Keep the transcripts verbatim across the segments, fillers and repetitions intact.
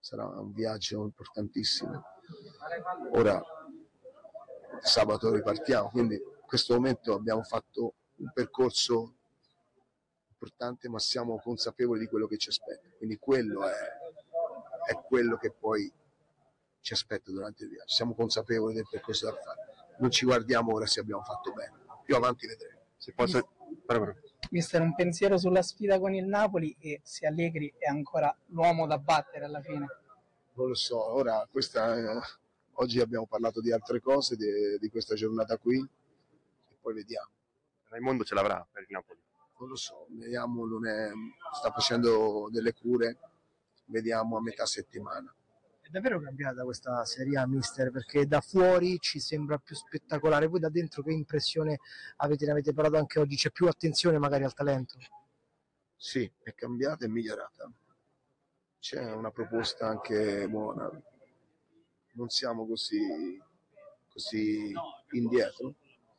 sarà un viaggio importantissimo. Ora sabato ripartiamo, quindi in questo momento abbiamo fatto un percorso importante, ma siamo consapevoli di quello che ci aspetta, quindi quello è, è quello che poi ci aspetta durante il viaggio. Siamo consapevoli del percorso da fare, non ci guardiamo ora se abbiamo fatto bene, più avanti vedremo. Se posso... Mister, un pensiero sulla sfida con il Napoli e se Allegri è ancora l'uomo da battere alla fine? Non lo so, ora questa è... oggi abbiamo parlato di altre cose, di, di questa giornata qui, e poi vediamo. Raimondo ce l'avrà per il Napoli? Non lo so, vediamo, non è... sta facendo delle cure, vediamo a metà settimana. È davvero cambiata questa Serie A, mister, perché da fuori ci sembra più spettacolare, voi da dentro che impressione avete? Ne avete parlato anche oggi, c'è più attenzione magari al talento? Sì, è cambiata e migliorata, c'è una proposta anche buona, non siamo così, così indietro,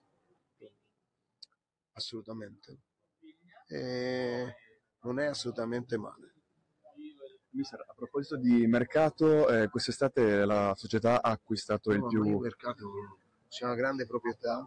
assolutamente, e non è assolutamente male. Mister, a proposito di mercato, eh, quest'estate la società ha acquistato il no, più... Il mercato, c'è una grande proprietà,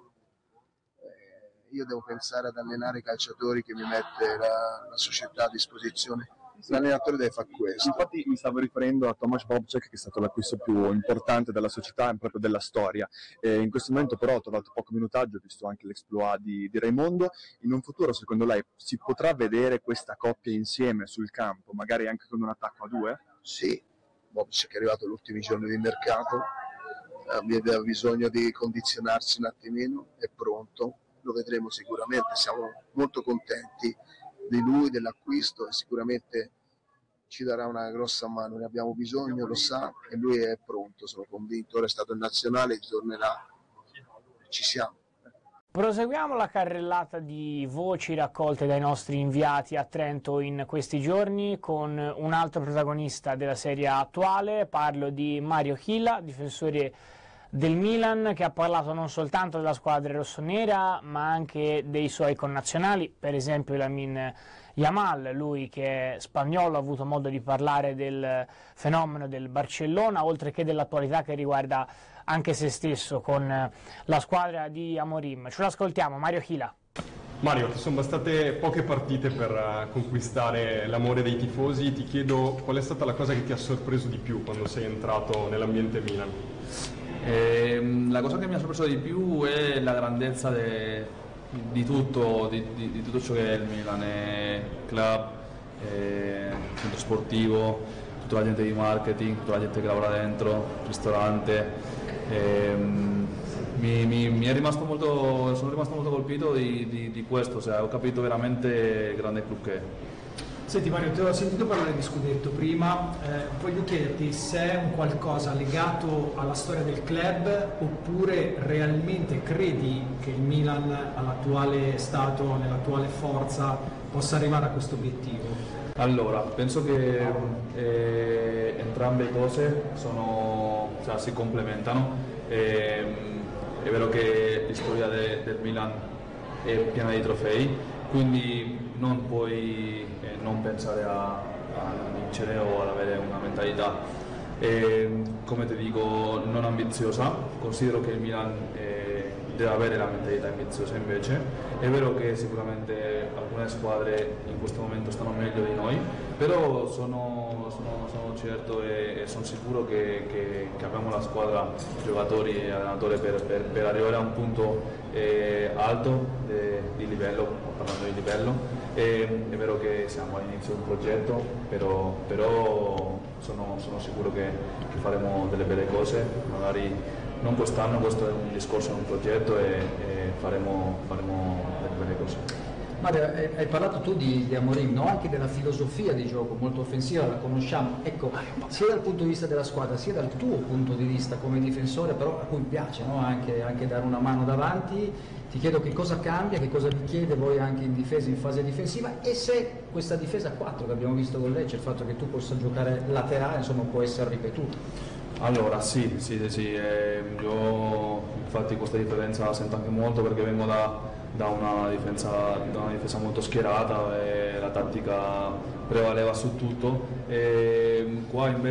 eh, io devo pensare ad allenare i calciatori che mi mette la, la società a disposizione, l'allenatore deve fare questo. Infatti mi stavo riferendo a Tomasz Bobček, che è stato l'acquisto più importante della società e proprio della storia. E in questo momento però ho trovato poco minutaggio, ho visto anche l'exploit di, di Raimondo. In un futuro, secondo lei, si potrà vedere questa coppia insieme sul campo, magari anche con un attacco a due? Sì, Bobček è arrivato agli ultimi giorni di mercato, aveva bisogno di condizionarsi un attimino, è pronto, lo vedremo sicuramente, siamo molto contenti di lui, dell'acquisto, e sicuramente ci darà una grossa mano, ne abbiamo bisogno, lo sa, e lui è pronto, sono convinto. Ora è stato in nazionale, tornerà, ci siamo. Proseguiamo la carrellata di voci raccolte dai nostri inviati a Trento in questi giorni con un altro protagonista della Serie A attuale. Parlo di Mario Hila, difensore del Milan, che ha parlato non soltanto della squadra rossonera ma anche dei suoi connazionali, per esempio Lamine Yamal, lui che è spagnolo, ha avuto modo di parlare del fenomeno del Barcellona, oltre che dell'attualità che riguarda anche se stesso con la squadra di Amorim. Ce lo ascoltiamo, Mario Hila. Mario, ti sono bastate poche partite per conquistare l'amore dei tifosi, ti chiedo qual è stata la cosa che ti ha sorpreso di più quando sei entrato nell'ambiente Milan? Eh, la cosa che mi ha sorpreso di più è la grandezza de, di, tutto, di, di, di tutto ciò che è il Milan, è club, è centro sportivo, tutta la gente di marketing, tutta la gente che lavora dentro, ristorante. Eh, mi, mi, mi è rimasto molto, sono rimasto molto colpito di, di, di questo, cioè, ho capito veramente il grande club che è. Senti Mario, ti ho sentito parlare di scudetto prima, eh, voglio chiederti se è un qualcosa legato alla storia del club oppure realmente credi che il Milan all'attuale stato, nell'attuale forza, possa arrivare a questo obiettivo? Allora, penso che eh, entrambe le cose sono, cioè, si complementano. Eh, è vero che la storia de, del Milan è piena di trofei, quindi non puoi eh, non pensare a, a vincere o ad avere una mentalità, eh, come ti dico, non ambiziosa. Considero che il Milan eh, deve avere la mentalità ambiziosa invece. È vero che sicuramente alcune squadre in questo momento stanno meglio di noi, però sono, sono, sono certo e, e sono sicuro che, che, che abbiamo la squadra, giocatori e allenatori per, per, per arrivare a un punto eh, alto de, di livello, parlando di livello. E, è vero che siamo all'inizio di un progetto, però, però sono, sono sicuro che, che faremo delle belle cose, magari non quest'anno, questo è un discorso, è un progetto e, e faremo, faremo delle belle cose. Mario, hai parlato tu di, di Amorim, no? Anche della filosofia di gioco molto offensiva, la conosciamo, ecco, sia dal punto di vista della squadra sia dal tuo punto di vista come difensore, però a cui piace, no? anche, anche dare una mano davanti. Ti chiedo che cosa cambia, che cosa vi chiede voi anche in difesa, in fase difensiva, e se questa difesa a quattro che abbiamo visto con lei, c'è il fatto che tu possa giocare laterale, insomma, può essere ripetuta. Allora sì, sì, sì, sì. Eh, io infatti questa differenza la sento anche molto perché vengo da, da, una, difesa, da una difesa molto schierata e la tattica prevaleva su tutto. E qua invece